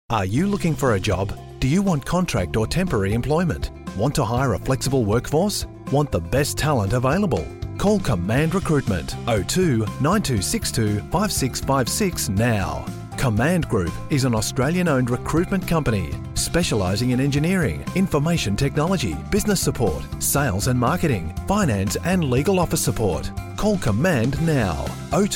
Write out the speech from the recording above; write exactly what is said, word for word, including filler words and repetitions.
Are you looking for a job? Do you want contract or temporary employment? Want to hire a flexible workforce? Want the best talent available? Call Command Recruitment oh two nine two six two five six five six now. Command Group is an Australian-owned recruitment company specialising in engineering, information technology, business support, sales and marketing, finance and legal office support. Call Command now. oh two